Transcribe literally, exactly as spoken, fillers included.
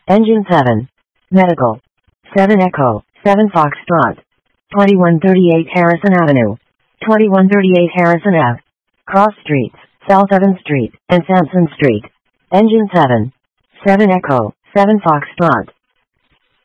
Engine seven. Medical. seven Echo, seven Foxtrot. twenty-one thirty-eight Harrison Avenue. twenty-one thirty-eight Harrison Ave. Cross Streets, South seventh Street, and Sampson Street. Engine seven. seven Echo, seven Foxtrot.